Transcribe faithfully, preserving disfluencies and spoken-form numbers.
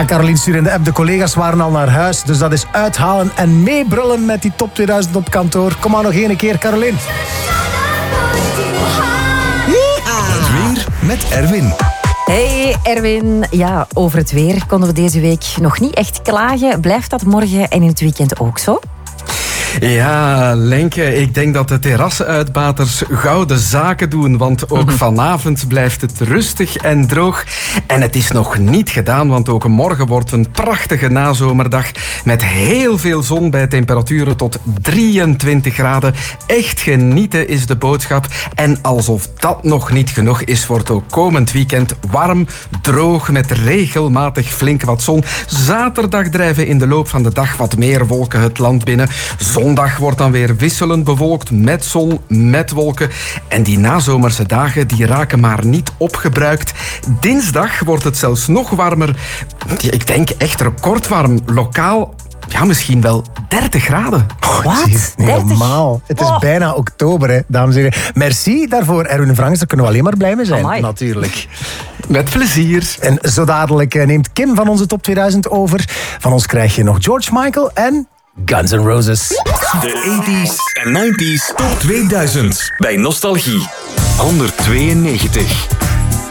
Ja, Caroline stuurde in de app. De collega's waren al naar huis. Dus dat is uithalen en meebrullen met die top tweeduizend op kantoor. Kom maar nog één keer, Caroline. Het weer met Erwin. Hey Erwin, ja, over het weer konden we deze week nog niet echt klagen. Blijft dat morgen en in het weekend ook zo? Ja, Lenke, ik denk dat de terrassenuitbaters gouden zaken doen, want ook vanavond blijft het rustig en droog. En het is nog niet gedaan, want ook morgen wordt een prachtige nazomerdag met heel veel zon bij temperaturen tot drieëntwintig graden. Echt genieten is de boodschap. En alsof dat nog niet genoeg is, wordt ook komend weekend warm, droog met regelmatig flink wat zon. Zaterdag drijven in de loop van de dag wat meer wolken het land binnen. Zondag wordt dan weer wisselend bewolkt met zon, met wolken. En die nazomerse dagen die raken maar niet opgebruikt. Dinsdag wordt het zelfs nog warmer. Ik denk echt recordwarm. Lokaal, ja, misschien wel dertig graden. Oh, Wat? het is niet dertig? normaal. Het is Oh. bijna oktober, hè, dames en heren. Merci daarvoor, Erwin Franks. Daar kunnen we alleen maar blij mee zijn, Amai. natuurlijk. Met plezier. En zo dadelijk eh, neemt Kim van onze top tweeduizend over. Van ons krijg je nog George Michael en Guns N' Roses. De tachtiger en negentiger top tweeduizend bij Nostalgie. honderdtweeënnegentig.